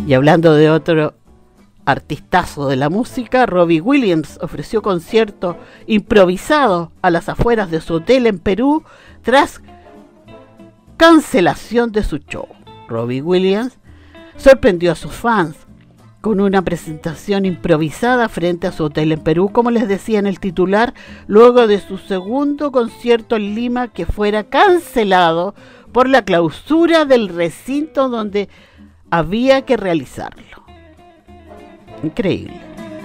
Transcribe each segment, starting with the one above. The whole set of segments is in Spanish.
Y hablando de otro artistazo de la música, Robbie Williams ofreció concierto improvisado a las afueras de su hotel en Perú tras cancelación de su show. Robbie Williams sorprendió a sus fans con una presentación improvisada frente a su hotel en Perú, como les decía en el titular, luego de su segundo concierto en Lima que fuera cancelado por la clausura del recinto donde había que realizarlo. Increíble.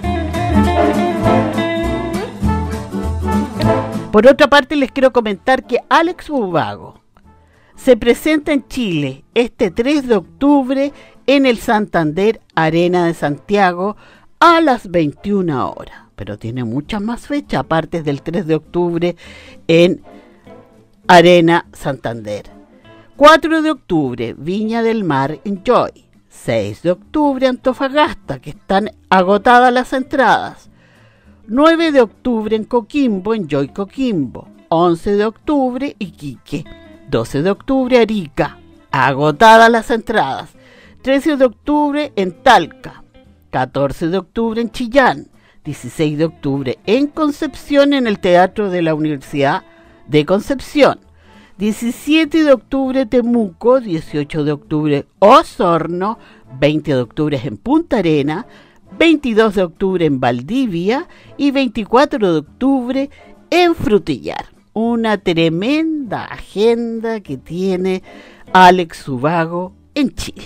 Por otra parte, les quiero comentar que Alex Ubago se presenta en Chile este 3 de octubre en el Santander Arena de Santiago a las 21 horas. Pero tiene muchas más fechas, aparte del 3 de octubre en Arena Santander. 4 de octubre, Viña del Mar en Joy. 6 de octubre, Antofagasta, que están agotadas las entradas. 9 de octubre en Coquimbo, en Joy Coquimbo. 11 de octubre, Iquique. 12 de octubre, Arica, agotadas las entradas. 13 de octubre en Talca. 14 de octubre en Chillán. 16 de octubre en Concepción, en el Teatro de la Universidad de Concepción. 17 de octubre Temuco, 18 de octubre Osorno, 20 de octubre en Punta Arenas, 22 de octubre en Valdivia y 24 de octubre en Frutillar. Una tremenda agenda que tiene Alex Ubago en Chile.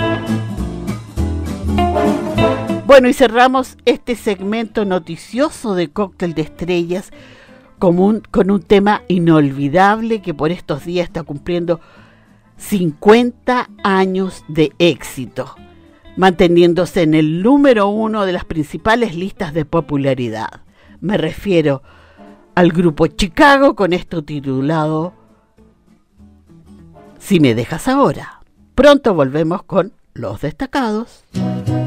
Bueno, y cerramos este segmento noticioso de Cóctel de Estrellas con un tema inolvidable que por estos días está cumpliendo 50 años de éxito, manteniéndose en el número 1 de las principales listas de popularidad. Me refiero al grupo Chicago con esto titulado Si me dejas ahora. Pronto volvemos con los destacados.